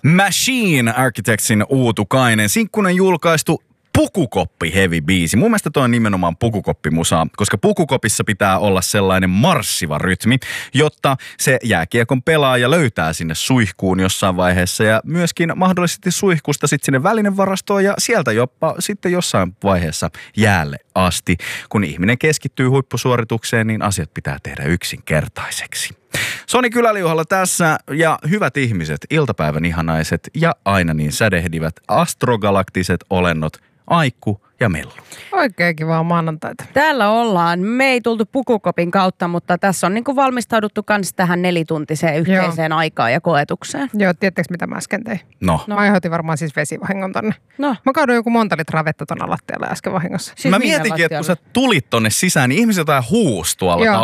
Machine Architectsin Uutukainen, sinkkunen julkaistu Pukukoppi heavy biisi. Mun mielestä toi on nimenomaan pukukoppimusaa, koska pukukopissa pitää olla sellainen marssiva rytmi, jotta se jääkiekon pelaaja löytää sinne suihkuun jossain vaiheessa ja myöskin mahdollisesti suihkusta sitten sinne välinevarastoon ja sieltä jopa sitten jossain vaiheessa jäälle asti. Kun ihminen keskittyy huippusuoritukseen, niin asiat pitää tehdä yksinkertaiseksi. Soni Kyläliuhalla tässä ja hyvät ihmiset, iltapäivän ihanaiset ja aina niin sädehdivät astrogalaktiset olennot Aikku ja Mellu. Oikein kivaa maanantaita. Täällä ollaan. Me ei tultu Pukukopin kautta, mutta tässä on niinku valmistauduttu kans tähän 4-tuntiseen yhteiseen aikaan ja koetukseen. Joo, tiedättekö mitä mä äsken tein? No. Mä aiheutin varmaan siis vesivahingon tonne. Mä kaaduin joku monta litraa vettä tonne lattialle äsken vahingossa. Siis mä mietinkin, että kun sä tulit tonne sisään, niin ihmiset jotain huusi tuolla